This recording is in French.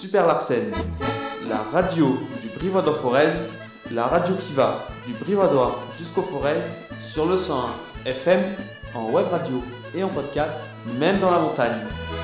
Super Larsen, la radio du Brivadois Forez, la radio qui va du Brivadois jusqu'au Forez sur le 101 FM, en web radio et en podcast, même dans la montagne.